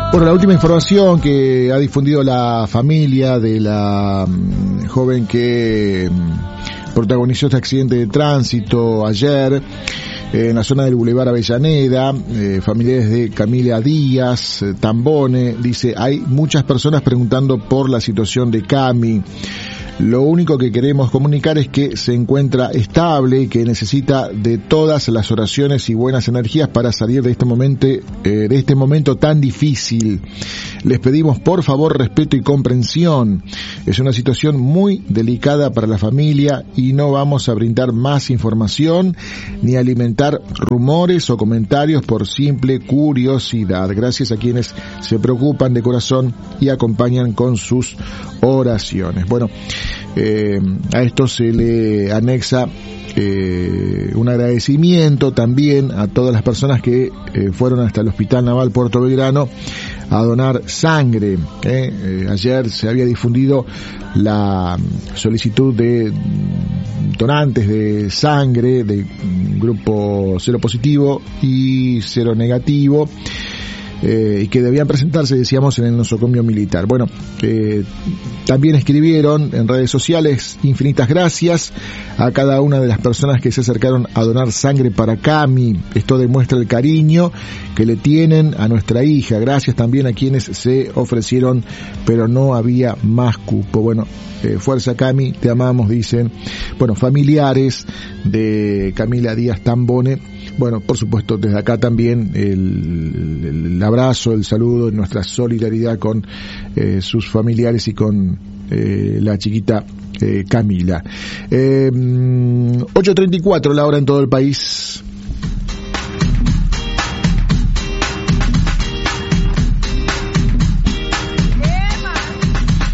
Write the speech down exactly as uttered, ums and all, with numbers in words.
Bueno, la última información que ha difundido la familia de la um, joven que um, protagonizó este accidente de tránsito ayer eh, en la zona del Boulevard Avellaneda, eh, familiares de Camila Díaz, eh, Tambone, dice, hay muchas personas preguntando por la situación de Cami. Lo único que queremos comunicar es que se encuentra estable y que necesita de todas las oraciones y buenas energías para salir de este momento, eh, de este momento tan difícil. Les pedimos por favor respeto y comprensión. Es una situación muy delicada para la familia y no vamos a brindar más información ni alimentar rumores o comentarios por simple curiosidad. Gracias a quienes se preocupan de corazón y acompañan con sus oraciones. Bueno, Eh, a esto se le anexa eh, un agradecimiento también a todas las personas que eh, fueron hasta el Hospital Naval Puerto Belgrano a donar sangre. Eh. Eh, ayer se había difundido la solicitud de donantes de sangre de grupo cero positivo y cero negativo. Eh, y que debían presentarse, decíamos, en el nosocomio militar. Bueno, eh, también escribieron en redes sociales infinitas gracias a cada una de las personas que se acercaron a donar sangre para Cami. Esto demuestra el cariño que le tienen a nuestra hija. Gracias también a quienes se ofrecieron, pero no había más cupo. Bueno, eh, fuerza Cami, te amamos, dicen. Bueno, familiares de Camila Díaz Tambone. Bueno, por supuesto, desde acá también el, el, el abrazo, el saludo, nuestra solidaridad con eh, sus familiares y con eh, la chiquita eh, Camila. Eh, ocho treinta y cuatro la hora en todo el país.